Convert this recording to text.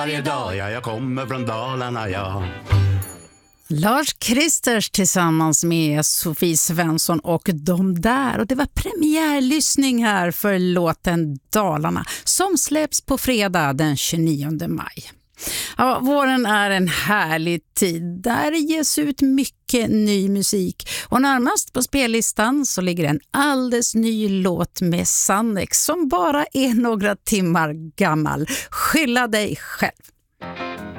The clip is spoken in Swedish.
Varje dag, ja, jag kommer från Dalarna, ja. Lars Kristers tillsammans med Sofie Svensson och de där. Och det var premiärlyssning här för låten Dalarna som släpps på fredag den 29 maj. Ja, våren är en härlig tid där det ges ut mycket ny musik. Och närmast på spellistan så ligger en alldeles ny låt med Sannex som bara är några timmar gammal. Skylla dig själv.